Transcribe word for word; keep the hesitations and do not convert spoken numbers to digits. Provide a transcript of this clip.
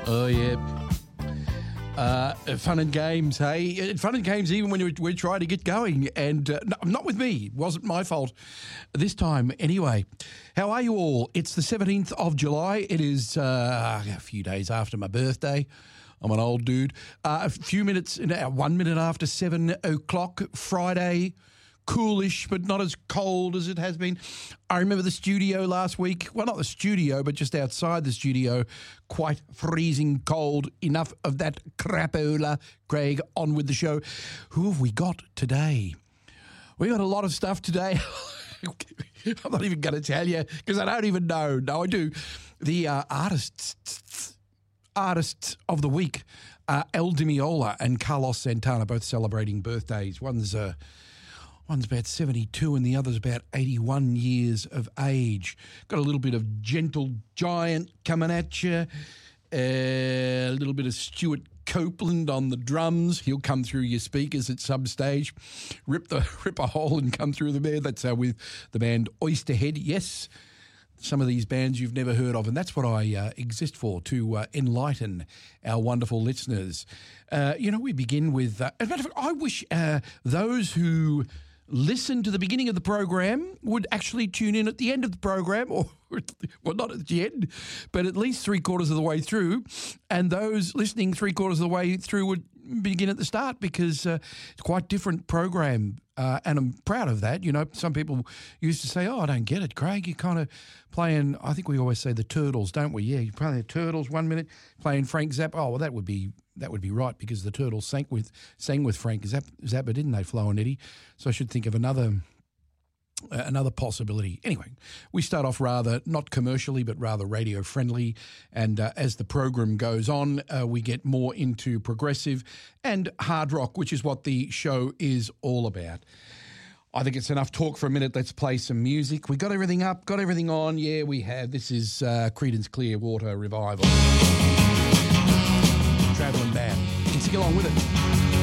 Oh, yeah. Uh, fun and games, hey? Fun and games even when we're, we're trying to get going. And uh, no, not with me. It wasn't my fault this time anyway. How are you all? It's the seventeenth of July. It is uh, a few days after my birthday. I'm an old dude. Uh, a few minutes, uh, one minute after seven o'clock Friday. Coolish, but not as cold as it has been. I remember the studio last week. Well, not the studio, but just outside the studio. Quite freezing cold. Enough of that crapola. Craig, on with the show. Who have we got today? We got a lot of stuff today. I'm not even going to tell you because I don't even know. No, I do. The uh, artists, artists of the week, uh, El Dimiola and Carlos Santana, both celebrating birthdays. One's uh, One's about seventy-two and the other's about eighty-one years of age. Got a little bit of Gentle Giant coming at you. Uh, a little bit of Stuart Copeland on the drums. He'll come through your speakers at some stage. Rip the rip a hole and come through the there. That's uh, with the band Oysterhead. Yes, some of these bands you've never heard of, and that's what I uh, exist for, to uh, enlighten our wonderful listeners. Uh, you know, we begin with... Uh, as a matter of fact, I wish uh, those who... listen to the beginning of the program would actually tune in at the end of the program, or, well, not at the end, but at least three quarters of the way through. And those listening three quarters of the way through would begin at the start because uh, it's quite different program. Uh, and I'm proud of that. You know, some people used to say, oh, I don't get it, Craig. You're kind of playing, I think we always say the Turtles, don't we? Yeah, you're playing the Turtles one minute, playing Frank Zappa. Oh, well, that would be that would be right because the Turtles sang with sang with Frank Zappa, Zappa didn't they, Flo and Eddie? So I should think of another uh, another possibility. Anyway, we start off rather not commercially but rather radio friendly, and uh, as the program goes on, uh, we get more into progressive and hard rock, which is what the show is all about. I think it's enough talk for a minute. Let's play some music. We got everything up, got everything on. Yeah, we have. This is uh, Creedence Clearwater Revival. Travelling band. You can sing along with it.